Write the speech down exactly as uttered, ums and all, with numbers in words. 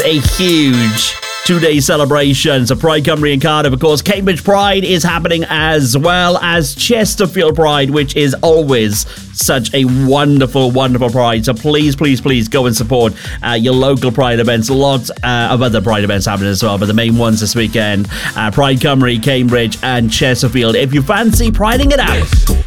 A huge two-day celebration. So Pride Cymru in Cardiff, of course. Cambridge Pride is happening as well as Chesterfield Pride, which is always such a wonderful, wonderful pride. So please, please, please go and support uh, your local Pride events. Lots uh, of other Pride events happening as well, but the main ones this weekend, uh, Pride Cymru, Cambridge and Chesterfield. If you fancy priding it out.